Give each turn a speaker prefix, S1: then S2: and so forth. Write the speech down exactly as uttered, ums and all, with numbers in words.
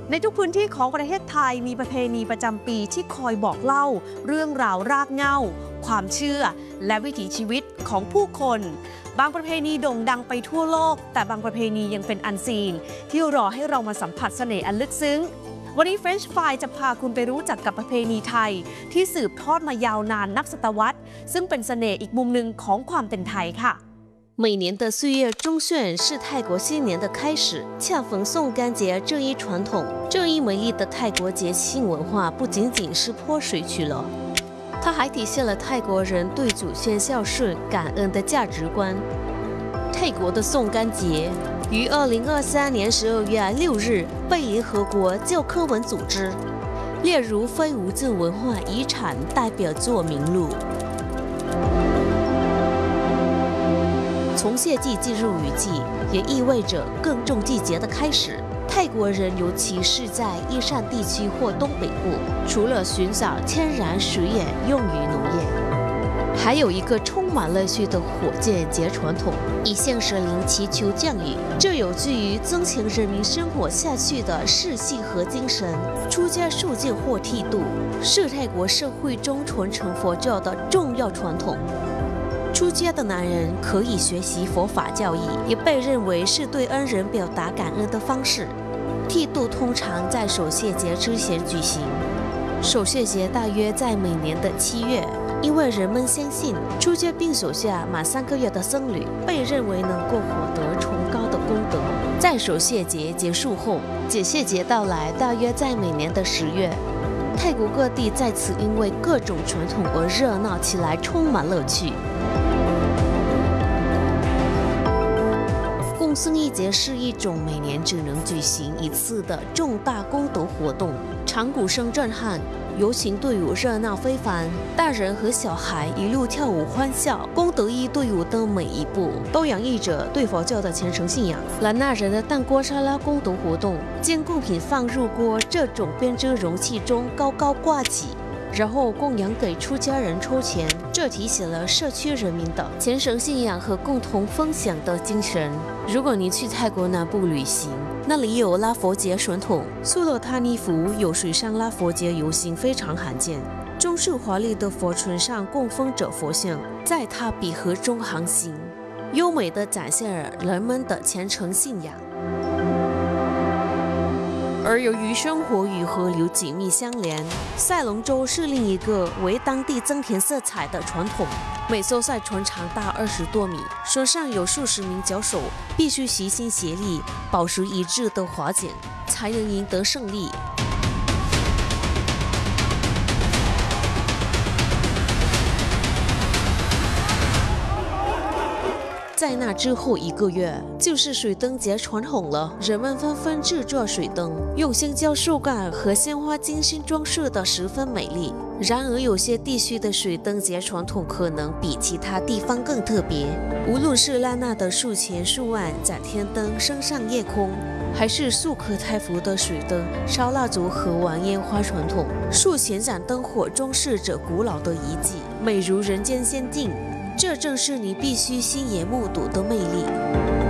S1: ในทุกพื้นที่ของประเทศไทยมีประเพณีประจำปีที่คอยบอกเล่าเรื่องราวรากเหง้าความเชื่อและวิถีชีวิตของผู้คนบางประเพณีโด่งดังไปทั่วโลกแต่บางประเพณียังเป็นอันซีนที่รอให้เรามาสัมผัสเสน่ห์อันลึกซึ้งวันนี้ French Fry จะพาคุณไปรู้จักกับประเพณีไทยที่สืบทอดมายาวนานนับศตวรรษซึ่งเป็นเสน่ห์อีกมุมหนึ่งของความเป็นไทยค่ะ
S2: 每年的四月中旬是泰国新年的开始，恰逢送干节这一传统。这一美丽的泰国节庆文化不仅仅是泼水曲了，它还体现了泰国人对祖先孝顺、感恩的价值观。泰国的送干节于二零二三年十二月六日被联合国教科文组织列入非物质文化遗产代表作名录。从谢季进入雨季，也意味着耕种季节的开始。泰国人，尤其是在伊善地区或东北部，除了寻找天然水源用于农业，还有一个充满乐趣的火箭节传统，以向神灵祈求降雨。这有助于增强人民生活下去的士气和精神。出家受戒或剃度是泰国社会中传承佛教的重要传统。出家的男人可以学习佛法教义，也被认为是对恩人表达感恩的方式。剃度通常在守谢节之前举行，守谢节大约在每年的七月，因为人们相信出家并守下满三个月的僧侣被认为能够获得崇高的功德。在守谢节结束后，解谢节到来，大约在每年的十月。泰国各地在此因为各种传统而热闹起来，充满乐趣。供僧一节是一种每年只能举行一次的重大功德活动，长鼓声震撼，游行队伍热闹非凡，大人和小孩一路跳舞欢笑。功德一队伍的每一步都洋溢着对佛教的虔诚信仰。兰纳人的蛋锅沙拉功德活动，将贡品放入锅这种编织容器中高高挂起，然后供养给出家人抽钱，这体现了社区人民的虔诚信仰和共同分享的精神。如果你去泰国南部旅行，那里有拉佛节传统，苏勒塔尼府有水上拉佛节游行，非常罕见。中式华丽的佛船上供奉着佛像，在它比河中航行，优美地展现了人们的虔诚信仰。而由于生活与河流紧密相连，赛龙舟是另一个为当地增添色彩的传统。每艘赛船长达二十多米，船上有数十名脚手，必须齐心协力，保持一致的划桨，才能赢得胜利。在那之后一个月，就是水灯节传统了。人们纷纷制作水灯，用香蕉树干和鲜花精心装饰得十分美丽。然而，有些地区的水灯节传统可能比其他地方更特别。无论是拉纳的树前树岸展天灯升上夜空，还是素可泰服的水灯烧蜡烛和玩烟花传统，树前展灯火装饰着古老的遗迹，美如人间仙境。这正是你必须亲眼目睹的魅力。